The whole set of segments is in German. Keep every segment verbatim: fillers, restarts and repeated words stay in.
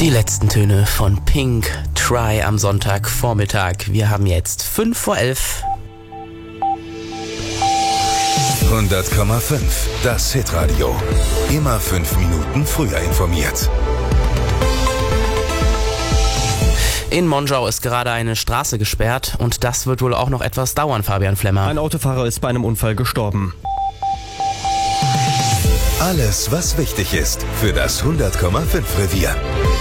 Die letzten Töne von Pink, Try am Sonntagvormittag. Wir haben jetzt fünf vor elf. hundert Komma fünf, das Hitradio. Immer fünf Minuten früher informiert. In Monschau ist gerade eine Straße gesperrt und das wird wohl auch noch etwas dauern, Fabian Flemmer. Ein Autofahrer ist bei einem Unfall gestorben. Alles, was wichtig ist für das hundert Komma fünf Revier.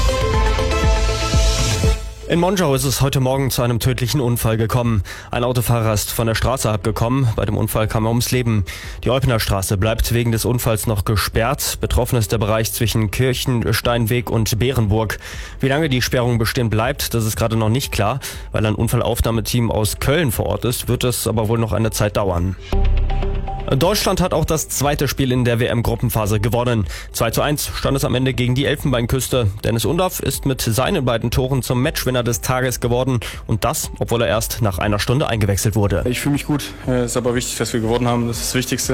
In Monschau ist es heute Morgen zu einem tödlichen Unfall gekommen. Ein Autofahrer ist von der Straße abgekommen. Bei dem Unfall kam er ums Leben. Die Eupener Straße bleibt wegen des Unfalls noch gesperrt. Betroffen ist der Bereich zwischen Kirchensteinweg und Bärenburg. Wie lange die Sperrung bestehen bleibt, das ist gerade noch nicht klar. Weil ein Unfallaufnahmeteam aus Köln vor Ort ist, wird es aber wohl noch eine Zeit dauern. Deutschland hat auch das zweite Spiel in der W M-Gruppenphase gewonnen. zwei zu eins stand es am Ende gegen die Elfenbeinküste. Dennis Undaff ist mit seinen beiden Toren zum Matchwinner des Tages geworden. Und das, obwohl er erst nach einer Stunde eingewechselt wurde. Ich fühle mich gut. Es ist aber wichtig, dass wir gewonnen haben. Das ist das Wichtigste.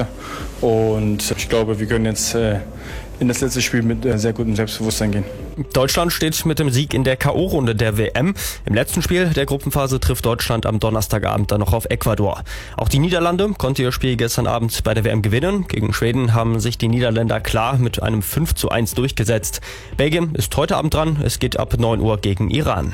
Und ich glaube, wir können jetzt in das letzte Spiel mit sehr gutem Selbstbewusstsein gehen. Deutschland steht mit dem Sieg in der K O-Runde der W M. Im letzten Spiel der Gruppenphase trifft Deutschland am Donnerstagabend dann noch auf Ecuador. Auch die Niederlande konnte ihr Spiel gestern Abend bei der W M gewinnen. Gegen Schweden haben sich die Niederländer klar mit einem fünf zu eins durchgesetzt. Belgien ist heute Abend dran. Es geht ab neun Uhr gegen Iran.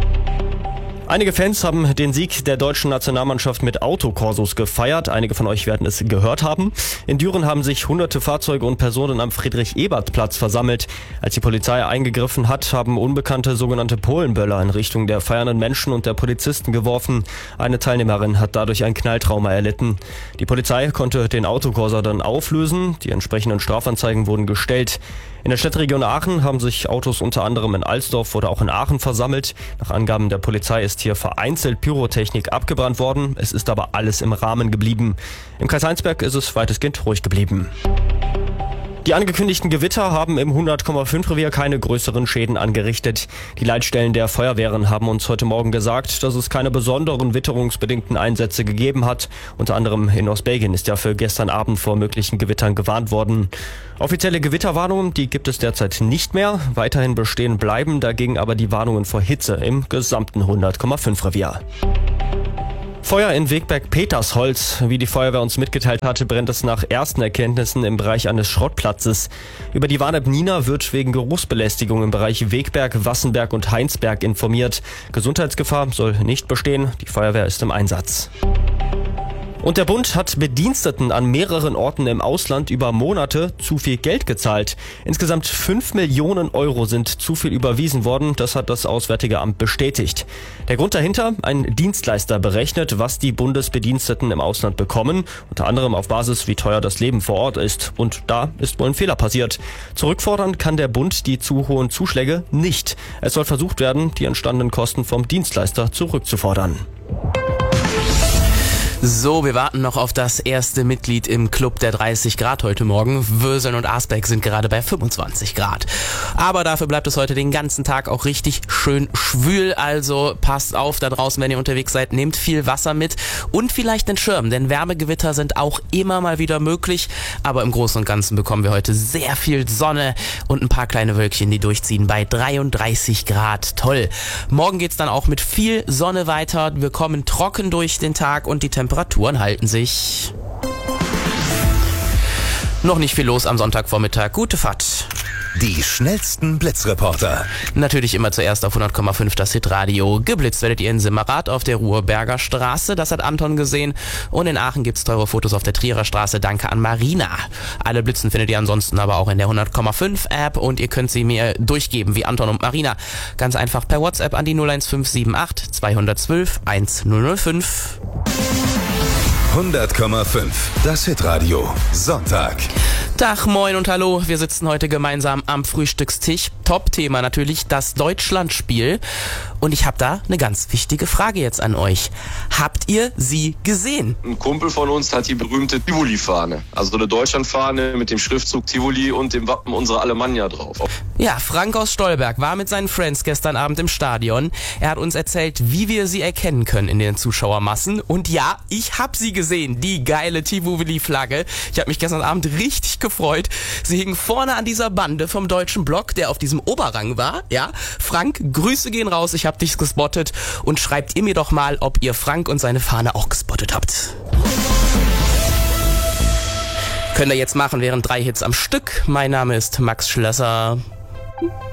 Einige Fans haben den Sieg der deutschen Nationalmannschaft mit Autokorsos gefeiert. Einige von euch werden es gehört haben. In Düren haben sich hunderte Fahrzeuge und Personen am Friedrich-Ebert-Platz versammelt. Als die Polizei eingegriffen hat, haben Unbekannte sogenannte Polenböller in Richtung der feiernden Menschen und der Polizisten geworfen. Eine Teilnehmerin hat dadurch ein Knalltrauma erlitten. Die Polizei konnte den Autokorso dann auflösen. Die entsprechenden Strafanzeigen wurden gestellt. In der Stadtregion Aachen haben sich Autos unter anderem in Alsdorf oder auch in Aachen versammelt. Nach Angaben der Polizei ist hier vereinzelt Pyrotechnik abgebrannt worden. Es ist aber alles im Rahmen geblieben. Im Kreis Heinsberg ist es weitestgehend ruhig geblieben. Die angekündigten Gewitter haben im hundert Komma fünf Revier keine größeren Schäden angerichtet. Die Leitstellen der Feuerwehren haben uns heute Morgen gesagt, dass es keine besonderen witterungsbedingten Einsätze gegeben hat. Unter anderem in Ostbelgien ist ja für gestern Abend vor möglichen Gewittern gewarnt worden. Offizielle Gewitterwarnungen, die gibt es derzeit nicht mehr. Weiterhin bestehen bleiben dagegen aber die Warnungen vor Hitze im gesamten hundert Komma fünf Revier. Feuer in Wegberg-Petersholz. Wie die Feuerwehr uns mitgeteilt hatte, brennt es nach ersten Erkenntnissen im Bereich eines Schrottplatzes. Über die Warn-App Nina wird wegen Geruchsbelästigung im Bereich Wegberg, Wassenberg und Heinsberg informiert. Gesundheitsgefahr soll nicht bestehen. Die Feuerwehr ist im Einsatz. Und der Bund hat Bediensteten an mehreren Orten im Ausland über Monate zu viel Geld gezahlt. Insgesamt fünf Millionen Euro sind zu viel überwiesen worden. Das hat das Auswärtige Amt bestätigt. Der Grund dahinter? Ein Dienstleister berechnet, was die Bundesbediensteten im Ausland bekommen. Unter anderem auf Basis, wie teuer das Leben vor Ort ist. Und da ist wohl ein Fehler passiert. Zurückfordern kann der Bund die zu hohen Zuschläge nicht. Es soll versucht werden, die entstandenen Kosten vom Dienstleister zurückzufordern. So, wir warten noch auf das erste Mitglied im Club der dreißig Grad heute Morgen. Würseln und Arsbeck sind gerade bei fünfundzwanzig Grad. Aber dafür bleibt es heute den ganzen Tag auch richtig schön schwül. Also passt auf da draußen, wenn ihr unterwegs seid. Nehmt viel Wasser mit und vielleicht einen Schirm, denn Wärmegewitter sind auch immer mal wieder möglich. Aber im Großen und Ganzen bekommen wir heute sehr viel Sonne und ein paar kleine Wölkchen, die durchziehen bei dreiunddreißig Grad. Toll. Morgen geht's dann auch mit viel Sonne weiter. Wir kommen trocken durch den Tag und die Temperaturen Temperaturen halten sich. Noch nicht viel los am Sonntagvormittag. Gute Fahrt. Die schnellsten Blitzreporter. Natürlich immer zuerst auf hundert Komma fünf das Hitradio. Geblitzt werdet ihr in Simmerath auf der Ruhrberger Straße. Das hat Anton gesehen. Und in Aachen gibt's teure Fotos auf der Trierer Straße. Danke an Marina. Alle Blitzen findet ihr ansonsten aber auch in der hundert Komma fünf App. Und ihr könnt sie mir durchgeben, wie Anton und Marina. Ganz einfach per WhatsApp an die null eins fünf sieben acht zwei eins zwei eins null null fünf. hundert Komma fünf, das Hitradio, Sonntag. Tag, moin und hallo. Wir sitzen heute gemeinsam am Frühstückstisch. Top-Thema natürlich das Deutschlandspiel. Und ich habe da eine ganz wichtige Frage jetzt an euch. Habt ihr sie gesehen? Ein Kumpel von uns hat die berühmte Tivoli-Fahne. Also eine Deutschlandfahne mit dem Schriftzug Tivoli und dem Wappen unserer Alemannia drauf. Ja, Frank aus Stolberg war mit seinen Friends gestern Abend im Stadion. Er hat uns erzählt, wie wir sie erkennen können in den Zuschauermassen. Und ja, ich habe sie gesehen. gesehen, die geile Tivoli-Flagge. Ich habe mich gestern Abend richtig gefreut. Sie hing vorne an dieser Bande vom deutschen Block, der auf diesem Oberrang war. Ja, Frank, Grüße gehen raus, ich habe dich gespottet. Und schreibt ihr mir doch mal, ob ihr Frank und seine Fahne auch gespottet habt. Könnt ihr jetzt machen während drei Hits am Stück. Mein Name ist Max Schlösser.